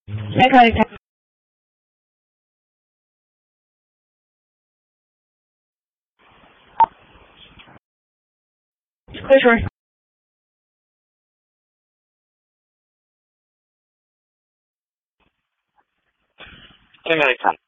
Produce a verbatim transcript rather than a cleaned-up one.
ไม่เคยค่ะไม่ช่วยไม่เคยค่ะ